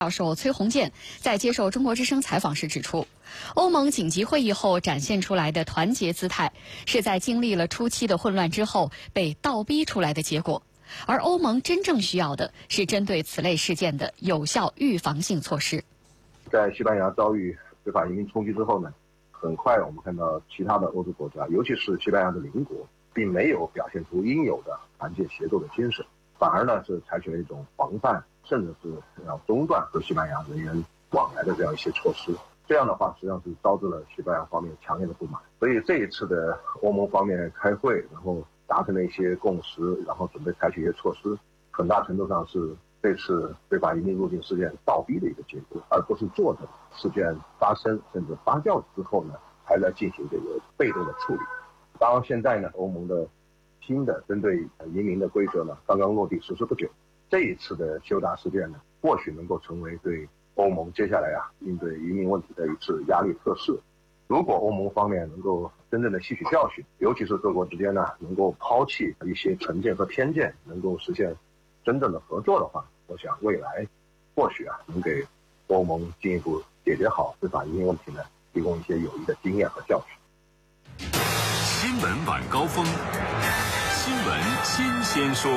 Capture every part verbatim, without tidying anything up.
教授崔洪建在接受中国之声采访时指出，欧盟紧急会议后展现出来的团结姿态，是在经历了初期的混乱之后被倒逼出来的结果。而欧盟真正需要的是针对此类事件的有效预防性措施。 在西班牙遭遇非法移民冲击之后呢，很快我们看到其他的欧洲国家，尤其是西班牙的邻国，并没有表现出应有的团结协作的精神，反而呢是采取了一种防范，甚至是要中断和西班牙人员往来的这样一些措施。这样的话，实际上是招致了西班牙方面强烈的不满。所以这一次的欧盟方面开会，然后达成了一些共识，然后准备采取一些措施，很大程度上是这次非法移民入境事件倒逼的一个结果，而不是坐着事件发生甚至发酵之后呢，还在进行这个被动的处理。当然，现在呢，欧盟的新的针对移民的规则呢，刚刚落地实施不久。这一次的休达事件呢，或许能够成为对欧盟接下来啊应对移民问题的一次压力测试。如果欧盟方面能够真正的吸取教训，尤其是各国之间呢能够抛弃一些成见和偏见，能够实现真正的合作的话，我想未来或许啊能给欧盟进一步解决好非法移民问题呢提供一些有益的经验和教训。 新闻晚高峰，新闻新鲜说。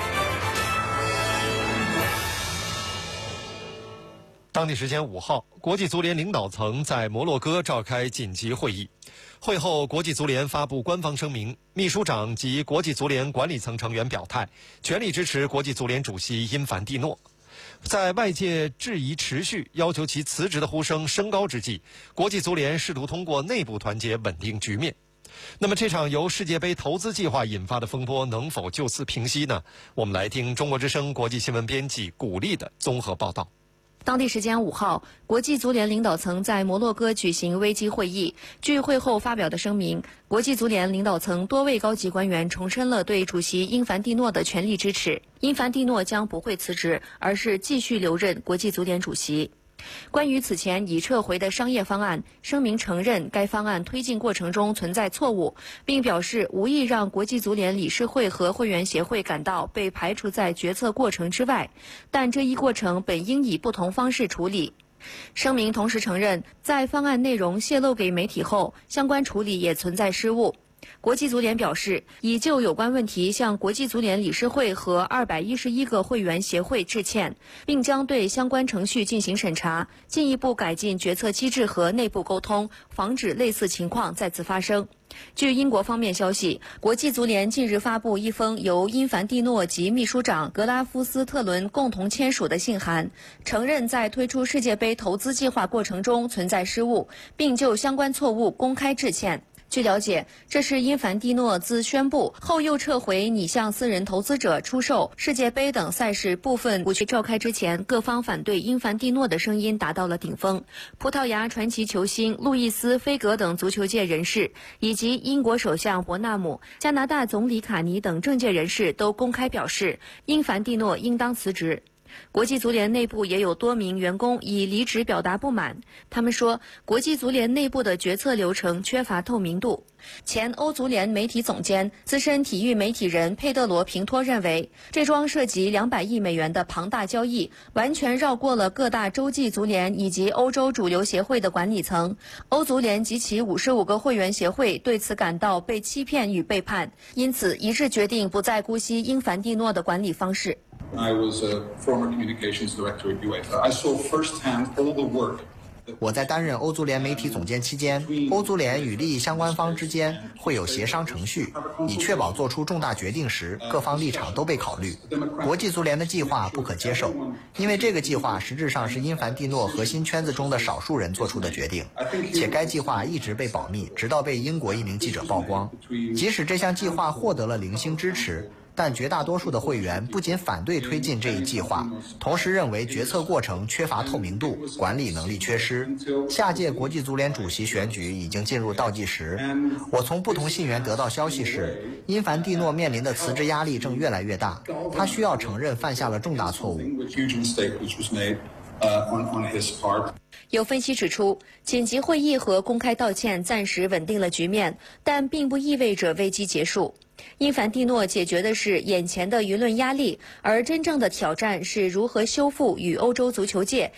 当地时间五号，国际足联领导层在摩洛哥召开紧急会议。会后，国际足联发布官方声明，秘书长及国际足联管理层成员表态，全力支持国际足联主席因凡蒂诺。在外界质疑持续、要求其辞职的呼声升高之际，国际足联试图通过内部团结稳定局面。那么，这场由世界杯投资计划引发的风波能否就此平息呢？我们来听中国之声国际新闻编辑古丽的综合报道。 当地时间五号，国际足联领导层在摩洛哥举行危机会议。据会后发表的声明，国际足联领导层多位高级官员重申了对主席因凡蒂诺的全力支持。因凡蒂诺将不会辞职，而是继续留任国际足联主席。关于此前已撤回的商业方案，声明承认该方案推进过程中存在错误，并表示无意让国际足联理事会和会员协会感到被排除在决策过程之外，但这一过程本应以不同方式处理。声明同时承认，在方案内容泄露给媒体后，相关处理也存在失误。国际足联表示，已就有关问题向国际足联理事会和二百一十一个会员协会致歉，并将对相关程序进行审查，进一步改进决策机制和内部沟通，防止类似情况再次发生。据英国方面消息，国际足联近日发布一封由因凡蒂诺及秘书长格拉夫斯特伦共同签署的信函，承认在推出世界杯投资计划过程中存在失误，并就相关错误公开致歉。据了解，这是因凡蒂诺自宣布后又撤回拟向私人投资者出售世界杯等赛事部分股权召开之前，各方反对因凡蒂诺的声音达到了顶峰。葡萄牙传奇球星路易斯·菲格等足球界人士，以及英国首相伯纳姆、加拿大总理卡尼等政界人士都公开表示，因凡蒂诺应当辞职。国际足联内部也有多名员工以离职表达不满，他们说，国际足联内部的决策流程缺乏透明度。前欧足联媒体总监、资深体育媒体人佩德罗·平托认为，这桩涉及两百亿美元的庞大交易完全绕过了各大洲际足联以及欧洲主流协会的管理层。欧足联及其五十五个会员协会对此感到被欺骗与背叛，因此一致决定不再姑息因凡蒂诺的管理方式。 I was a former communications director at UEFA. I saw firsthand all the work. 我在担任欧足联媒体总监期间，欧足联与利益相关方之间会有协商程序，以确保做出重大决定时各方立场都被考虑。国际足联的计划不可接受，因为这个计划实质上是因凡蒂诺核心圈子中的少数人做出的决定，且该计划一直被保密，直到被英国一名记者曝光。即使这项计划获得了零星支持，但绝大多数的会员不仅反对推进这一计划，同时认为决策过程缺乏透明度，管理能力缺失。下届国际足联主席选举已经进入倒计时。我从不同信源得到消息是，因凡蒂诺面临的辞职压力正越来越大，他需要承认犯下了重大错误。 uh, on, on his part. 有分析指出，紧急会议和公开道歉暂时稳定了局面，但并不意味着危机结束。因凡蒂诺解决的是眼前的舆论压力，而真正的挑战是如何修复与欧洲足球界